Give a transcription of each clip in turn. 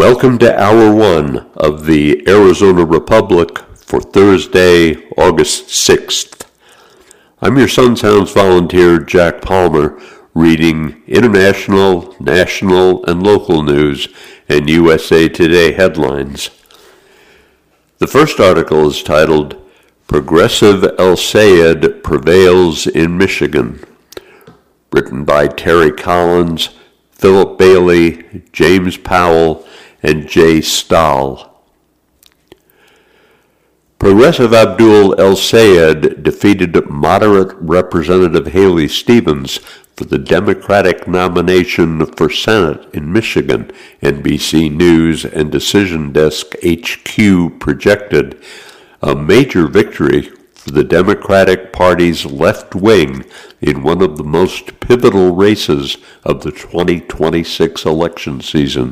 Welcome to Hour 1 of the Arizona Republic for Thursday, August 6th. I'm your Sun Sounds volunteer, Jack Palmer, reading international, national, and local news and USA Today headlines. The first article is titled, Progressive El-Sayed Prevails in Michigan, written by Terry Collins, Philip Bailey, James Powell, and Jay Stahl. Progressive Abdul El-Sayed defeated moderate Representative Haley Stevens for the Democratic nomination for Senate in Michigan, NBC News and Decision Desk HQ projected, a major victory for the Democratic Party's left wing in one of the most pivotal races of the 2026 election season.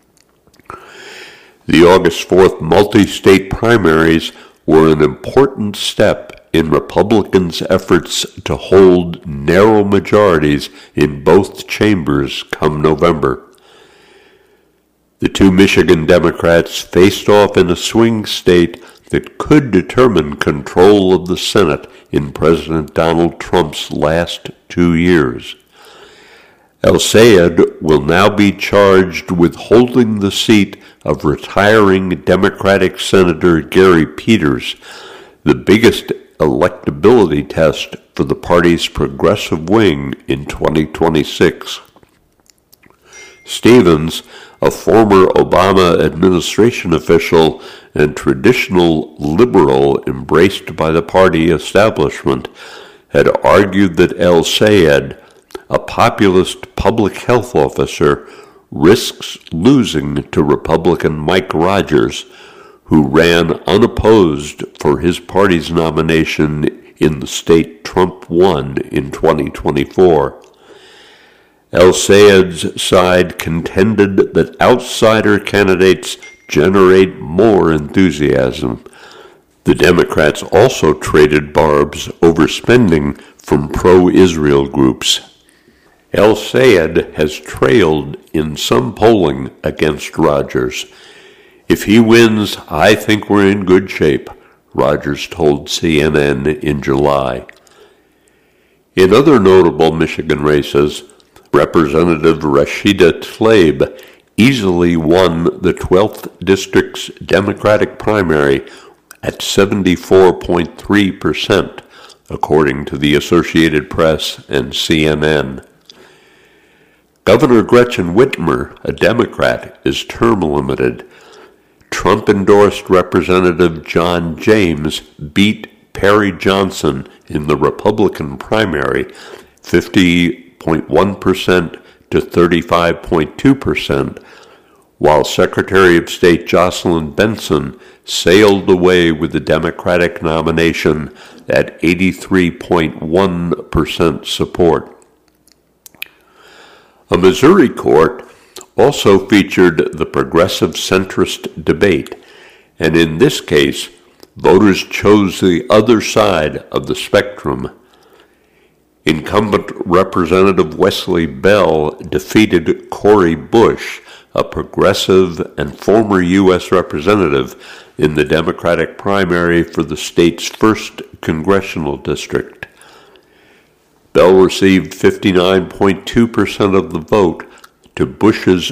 The August 4th multi-state primaries were an important step in Republicans' efforts to hold narrow majorities in both chambers come November. The two Michigan Democrats faced off in a swing state that could determine control of the Senate in President Donald Trump's last 2 years. El-Sayed will now be charged with holding the seat of retiring Democratic Senator Gary Peters, the biggest electability test for the party's progressive wing in 2026. Stevens, a former Obama administration official and traditional liberal embraced by the party establishment, had argued that El-Sayed, a populist public health officer, risks losing to Republican Mike Rogers, who ran unopposed for his party's nomination in the state Trump won in 2024. El-Sayed's side contended that outsider candidates generate more enthusiasm. The Democrats also traded barbs over spending from pro-Israel groups. El-Sayed has trailed in some polling against Rogers. If he wins, I think we're in good shape, Rogers told CNN in July. In other notable Michigan races, Representative Rashida Tlaib easily won the 12th District's Democratic primary at 74.3%, according to the Associated Press and CNN. Governor Gretchen Whitmer, a Democrat, is term limited. Trump-endorsed Representative John James beat Perry Johnson in the Republican primary 50.1% to 35.2%, while Secretary of State Jocelyn Benson sailed away with the Democratic nomination at 83.1% support. A Missouri court also featured the progressive centrist debate, and in this case, voters chose the other side of the spectrum. Incumbent Representative Wesley Bell defeated Cori Bush, a progressive and former U.S. representative, in the Democratic primary for the state's 1st congressional district. Bell received 59.2% of the vote to Bush's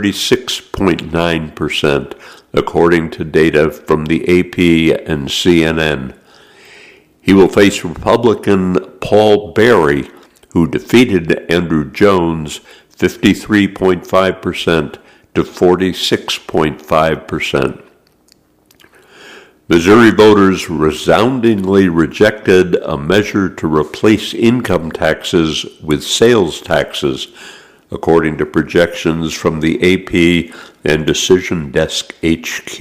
36.9%, according to data from the AP and CNN. He will face Republican Paul Berry, who defeated Andrew Jones 53.5% to 46.5%. Missouri voters resoundingly rejected a measure to replace income taxes with sales taxes, according to projections from the AP and Decision Desk HQ.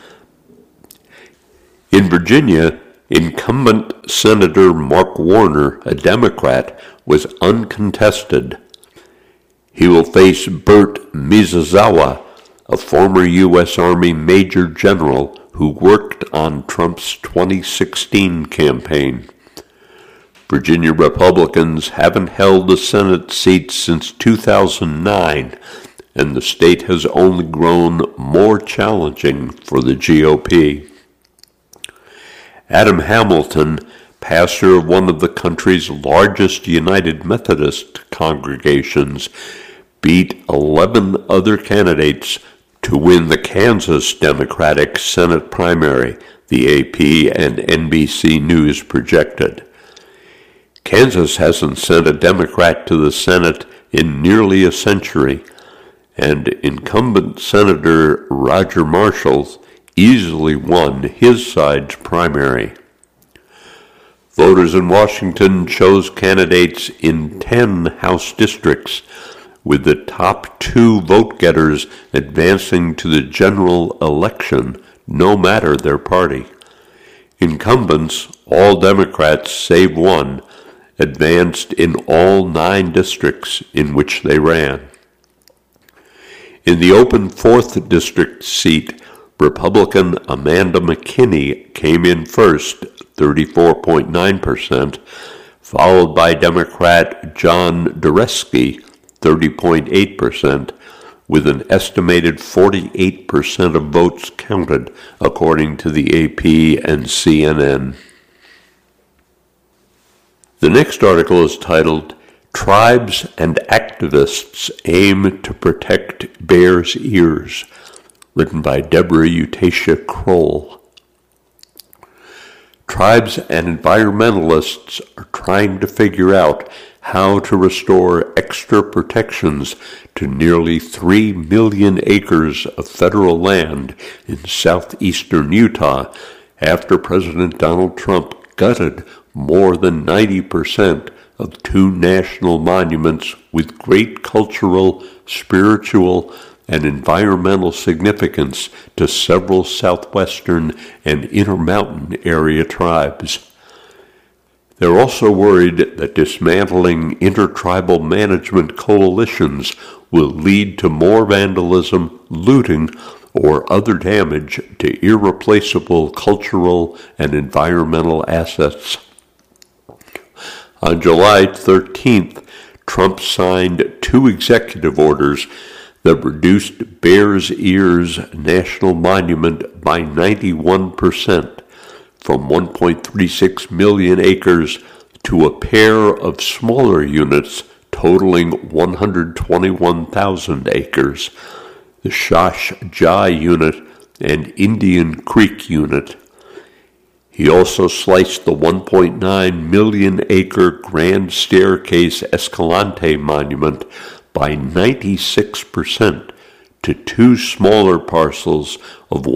In Virginia, incumbent Senator Mark Warner, a Democrat, was uncontested. He will face Bert Miyazawa, a former U.S. Army Major General who worked on Trump's 2016 campaign. Virginia Republicans haven't held a Senate seat since 2009, and the state has only grown more challenging for the GOP. Adam Hamilton, pastor of one of the country's largest United Methodist congregations, beat 11 other candidates to win the Kansas Democratic Senate primary, the AP and NBC News projected. Kansas hasn't sent a Democrat to the Senate in nearly a century, and incumbent Senator Roger Marshall easily won his side's primary. Voters in Washington chose candidates in 10 House districts, with the top 2 vote-getters advancing to the general election, no matter their party. Incumbents, all Democrats save one, advanced in all 9 districts in which they ran. In the open 4th district seat, Republican Amanda McKinney came in first, 34.9%, followed by Democrat John Dureski, 30.8%, with an estimated 48% of votes counted, according to the AP and CNN. The next article is titled, Tribes and Activists Aim to Protect Bears' Ears, written by Deborah Utasia Kroll. Tribes and environmentalists are trying to figure out how to restore extra protections to nearly 3 million acres of federal land in southeastern Utah after President Donald Trump gutted more than 90% of 2 national monuments with great cultural, spiritual, and environmental significance to several southwestern and intermountain area tribes. They're also worried that dismantling intertribal management coalitions will lead to more vandalism, looting, or other damage to irreplaceable cultural and environmental assets. On July 13th, Trump signed 2 executive orders that reduced Bears Ears National Monument by 91%, from 1.36 million acres to a pair of smaller units totaling 121,000 acres, the Shash Jah unit and Indian Creek unit. He also sliced the 1.9 million acre Grand Staircase Escalante Monument by 96% to 2 smaller parcels of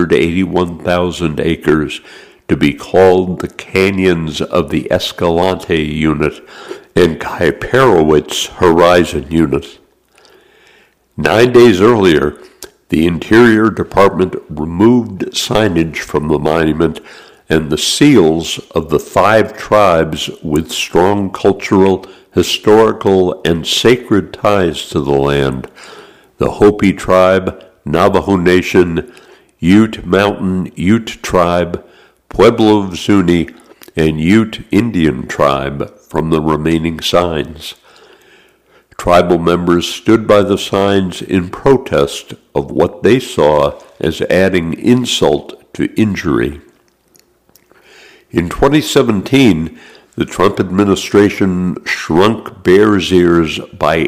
181,000 acres to be called the Canyons of the Escalante Unit and Kaiparowitz Horizon Unit. 9 days earlier, the Interior Department removed signage from the monument and the seals of the 5 tribes with strong cultural, historical, and sacred ties to the land: the Hopi tribe, Navajo Nation, Ute Mountain Ute tribe, Pueblo of Zuni, and Ute Indian tribe from the remaining signs. Tribal members stood by the signs in protest of what they saw as adding insult to injury. In 2017, the Trump administration shrunk Bears Ears by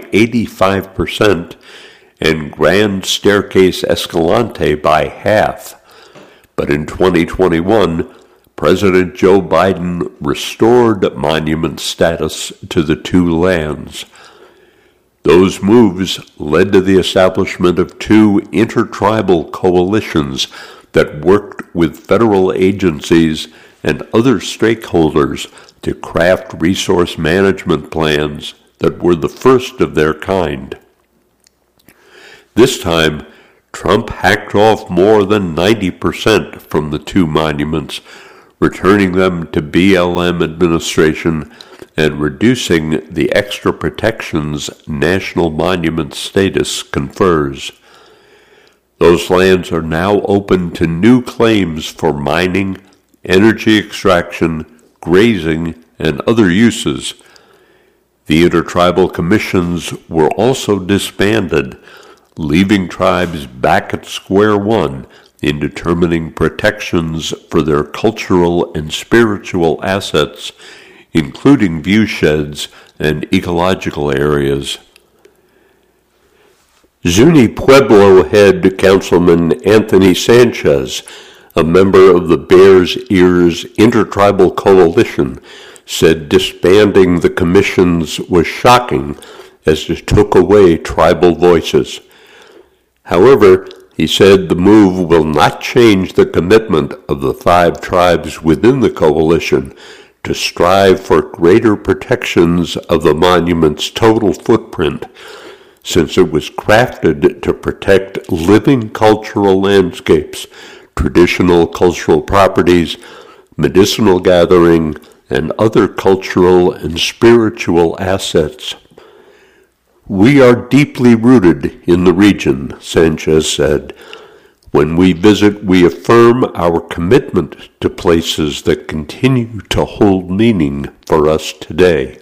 85% and Grand Staircase Escalante by half. But in 2021, President Joe Biden restored monument status to the 2 lands. Those moves led to the establishment of 2 intertribal coalitions that worked with federal agencies and other stakeholders to craft resource management plans that were the first of their kind. This time, Trump hacked off more than 90% from the 2 monuments, returning them to BLM administration and reducing the extra protections national monument status confers. Those lands are now open to new claims for mining, energy extraction, grazing, and other uses. The intertribal commissions were also disbanded, leaving tribes back at square one in determining protections for their cultural and spiritual assets, including viewsheds and ecological areas. Zuni Pueblo head Councilman Anthony Sanchez, a member of the Bears Ears Intertribal Coalition, said disbanding the commissions was shocking as it took away tribal voices. However, he said the move will not change the commitment of the 5 tribes within the coalition to strive for greater protections of the monument's total footprint, since it was crafted to protect living cultural landscapes, traditional cultural properties, medicinal gathering, and other cultural and spiritual assets. We are deeply rooted in the region, Sanchez said. When we visit, we affirm our commitment to places that continue to hold meaning for us today.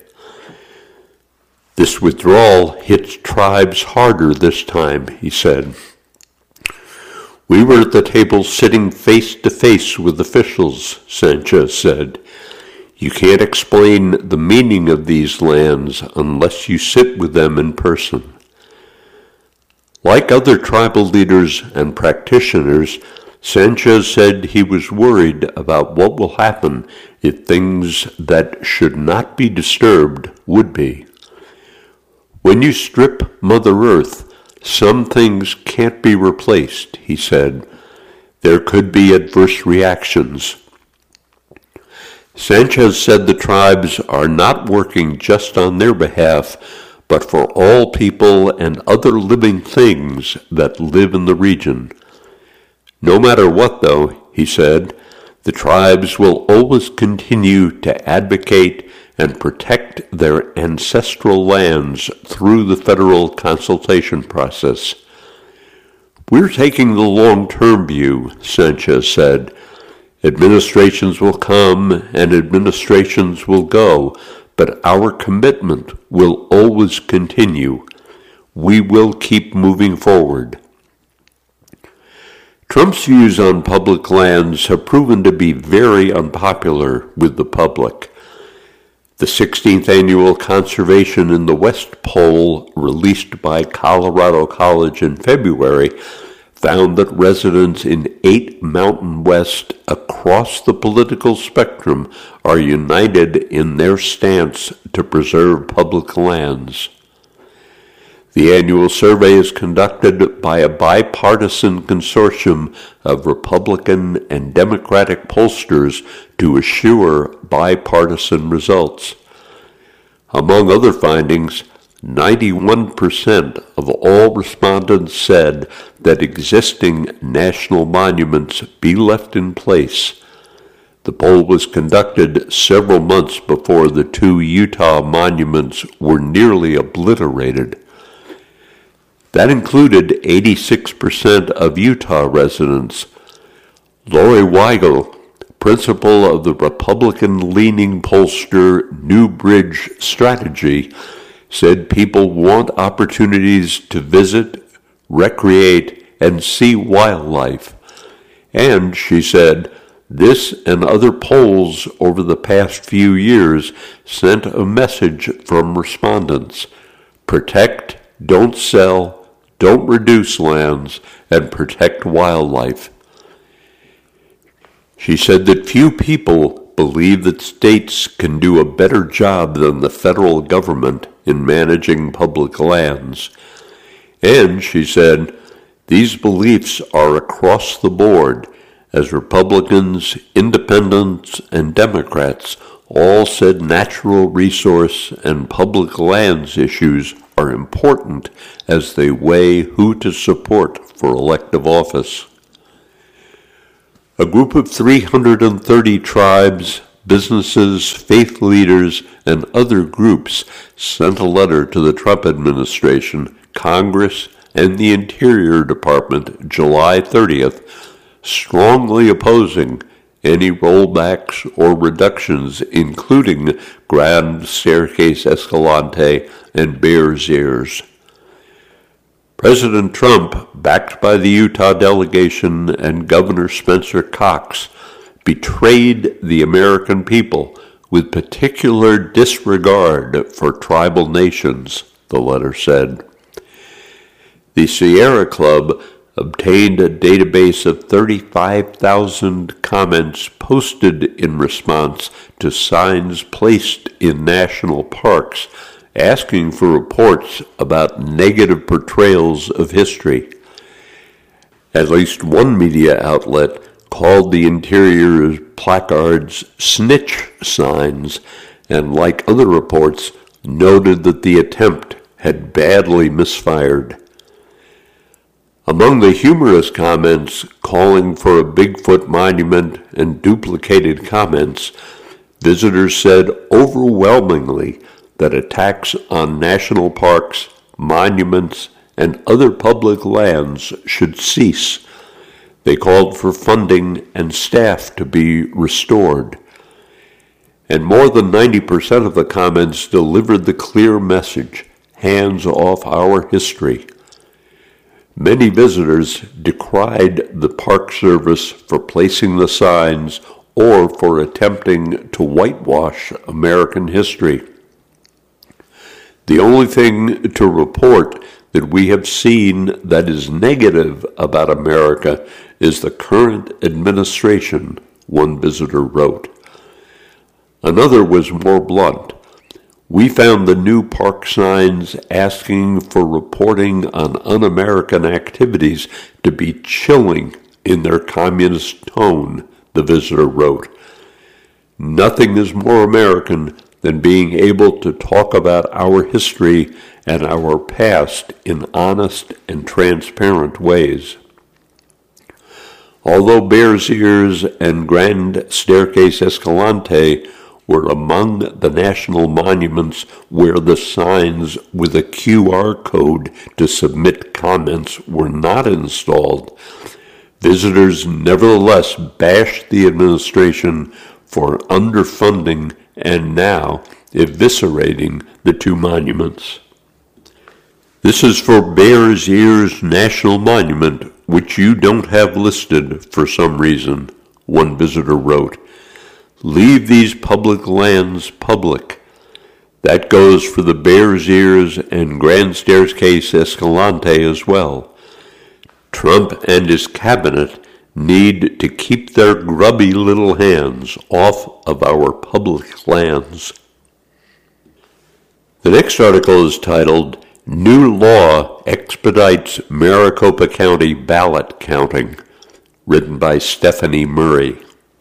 This withdrawal hits tribes harder this time, he said. We were at the table sitting face to face with officials, Sanchez said. You can't explain the meaning of these lands unless you sit with them in person. Like other tribal leaders and practitioners, Sanchez said he was worried about what will happen if things that should not be disturbed would be. When you strip Mother Earth, some things can't be replaced, he said. There could be adverse reactions. Sanchez said the tribes are not working just on their behalf, but for all people and other living things that live in the region. No matter what, though, he said, the tribes will always continue to advocate and protect their ancestral lands through the federal consultation process. We're taking the long-term view, Sanchez said. Administrations will come and administrations will go, but our commitment will always continue. We will keep moving forward. Trump's views on public lands have proven to be very unpopular with the public. The 16th Annual Conservation in the West poll, released by Colorado College in February, found that residents in 8 Mountain West across the political spectrum are united in their stance to preserve public lands. The annual survey is conducted by a bipartisan consortium of Republican and Democratic pollsters to assure bipartisan results. Among other findings, 91% of all respondents said that existing national monuments be left in place. The poll was conducted several months before the 2 Utah monuments were nearly obliterated. That included 86% of Utah residents. Lori Weigel, principal of the Republican-leaning pollster Newbridge Strategy, said people want opportunities to visit, recreate, and see wildlife. And, she said, this and other polls over the past few years sent a message from respondents: protect, don't sell, don't reduce lands, and protect wildlife. She said that few people believe that states can do a better job than the federal government in managing public lands. And, she said, these beliefs are across the board, as Republicans, Independents, and Democrats all said natural resource and public lands issues are important as they weigh who to support for elective office. A group of 330 tribes, businesses, faith leaders, and other groups sent a letter to the Trump administration, Congress, and the Interior Department July 30th, strongly opposing any rollbacks or reductions, including Grand Staircase Escalante and Bears Ears. President Trump, backed by the Utah delegation and Governor Spencer Cox, betrayed the American people with particular disregard for tribal nations, the letter said. The Sierra Club obtained a database of 35,000 comments posted in response to signs placed in national parks asking for reports about negative portrayals of history. At least one media outlet called the interior's placards snitch signs, and like other reports, noted that the attempt had badly misfired. Among the humorous comments calling for a Bigfoot monument and duplicated comments, visitors said overwhelmingly that attacks on national parks, monuments, and other public lands should cease. They called for funding and staff to be restored. And more than 90% of the comments delivered the clear message, hands off our history. Many visitors decried the Park Service for placing the signs or for attempting to whitewash American history. The only thing to report that we have seen that is negative about America is the current administration, one visitor wrote. Another was more blunt. We found the new park signs asking for reporting on un-American activities to be chilling in their communist tone, the visitor wrote. Nothing is more American than being able to talk about our history and our past in honest and transparent ways. Although Bears Ears and Grand Staircase Escalante were among the national monuments where the signs with a QR code to submit comments were not installed, visitors nevertheless bashed the administration for underfunding and now eviscerating the two monuments. This is for Bears Ears National Monument, which you don't have listed for some reason, one visitor wrote. Leave these public lands public. That goes for the Bears Ears and Grand Staircase Escalante as well. Trump and his cabinet need to keep their grubby little hands off of our public lands. The next article is titled, New Law Expedites Maricopa County Ballot Counting, written by Stephanie Murray.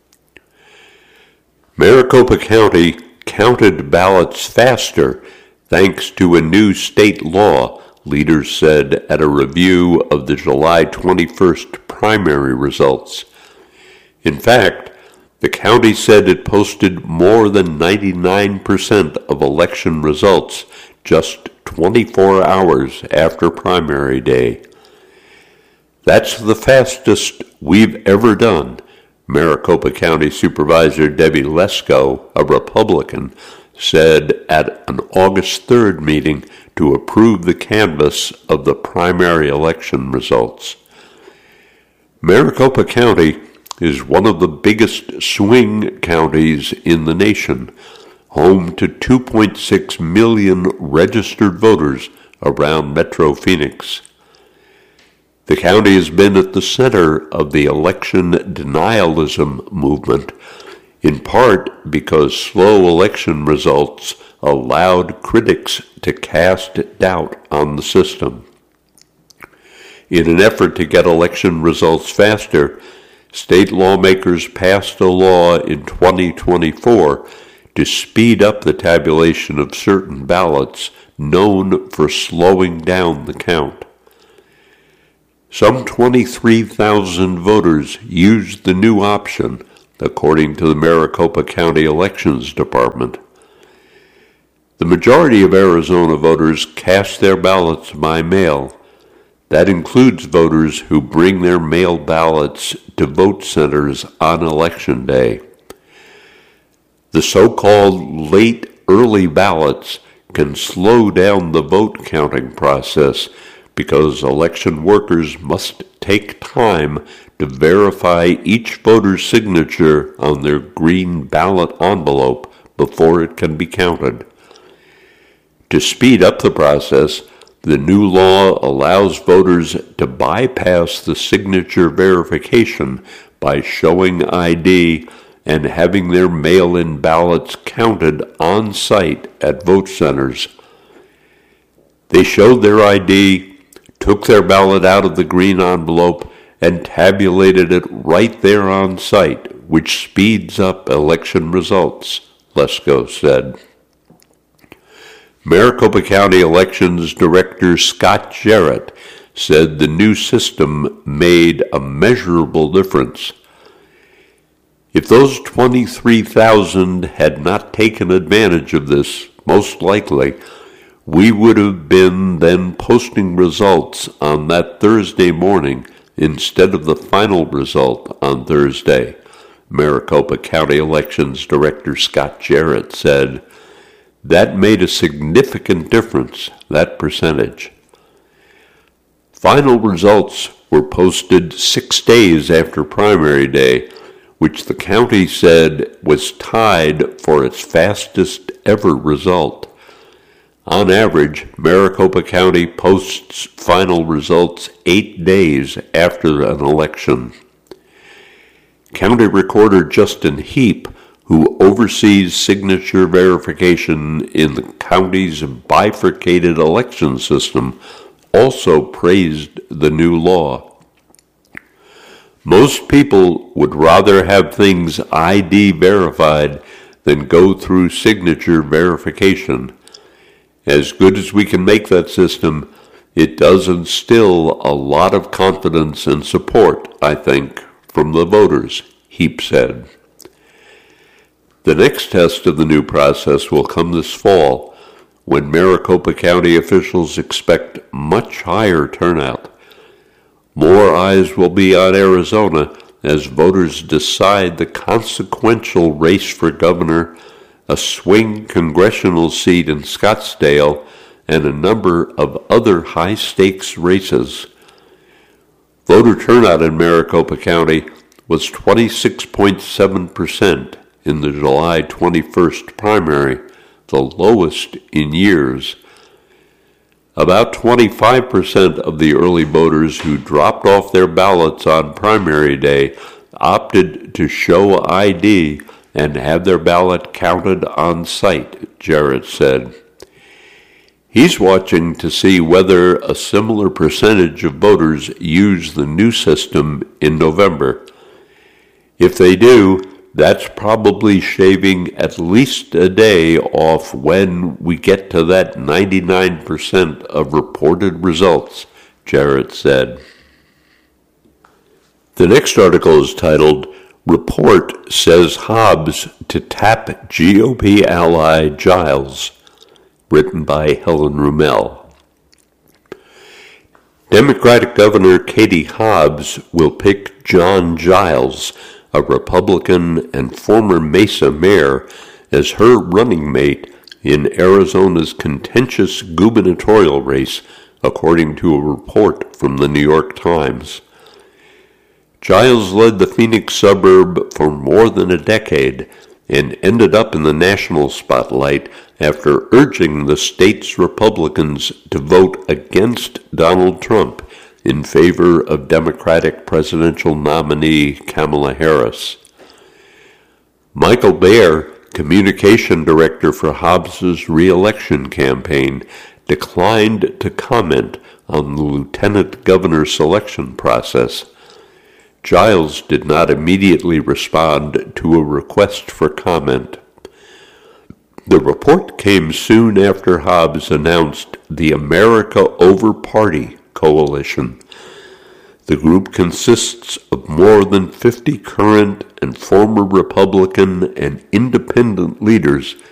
Maricopa County counted ballots faster thanks to a new state law, leaders said at a review of the July 21st primary results. In fact, the county said it posted more than 99% of election results just 24 hours after primary day. That's the fastest we've ever done, Maricopa County Supervisor Debbie Lesko, a Republican, said at an August 3rd meeting to approve the canvass of the primary election results. Maricopa County is one of the biggest swing counties in the nation, home to 2.6 million registered voters around Metro Phoenix. The county has been at the center of the election denialism movement, in part because slow election results allowed critics to cast doubt on the system. In an effort to get election results faster, state lawmakers passed a law in 2024 to speed up the tabulation of certain ballots known for slowing down the count. Some 23,000 voters used the new option, according to the Maricopa County Elections Department. The majority of Arizona voters cast their ballots by mail. That includes voters who bring their mail ballots to vote centers on Election Day. The so-called late early ballots can slow down the vote counting process because election workers must take time to verify each voter's signature on their green ballot envelope before it can be counted. To speed up the process, the new law allows voters to bypass the signature verification by showing ID and having their mail-in ballots counted on-site at vote centers. They showed their ID, took their ballot out of the green envelope, and tabulated it right there on site, which speeds up election results, Lesko said. Maricopa County Elections Director Scott Jarrett said the new system made a measurable difference. If those 23,000 had not taken advantage of this, most likely, we would have been then posting results on that Thursday morning instead of the final result on Thursday, Maricopa County Elections Director Scott Jarrett said. That made a significant difference, that percentage. Final results were posted 6 days after primary day, which the county said was tied for its fastest ever result. On average, Maricopa County posts final results 8 days after an election. County Recorder Justin Heap, who oversees signature verification in the county's bifurcated election system, also praised the new law. Most people would rather have things ID verified than go through signature verification. As good as we can make that system, it does instill a lot of confidence and support, I think, from the voters, Heap said. The next test of the new process will come this fall, when Maricopa County officials expect much higher turnout. More eyes will be on Arizona as voters decide the consequential race for governor, a swing congressional seat in Scottsdale, and a number of other high-stakes races. Voter turnout in Maricopa County was 26.7% in the July 21st primary, the lowest in years. About 25% of the early voters who dropped off their ballots on primary day opted to show ID and have their ballot counted on site, Jarrett said. He's watching to see whether a similar percentage of voters use the new system in November. If they do, that's probably shaving at least a day off when we get to that 99% of reported results, Jarrett said. The next article is titled, Report Says Hobbs to Tap GOP Ally Giles, written by Helen Rumel. Democratic Governor Katie Hobbs will pick John Giles, a Republican and former Mesa mayor, as her running mate in Arizona's contentious gubernatorial race, according to a report from the New York Times. Giles led the Phoenix suburb for more than a decade and ended up in the national spotlight after urging the state's Republicans to vote against Donald Trump in favor of Democratic presidential nominee Kamala Harris. Michael Baer, communication director for Hobbs's re-election campaign, declined to comment on the lieutenant governor selection process. Giles did not immediately respond to a request for comment. The report came soon after Hobbs announced the America Over Party coalition. The group consists of more than 50 current and former Republican and independent leaders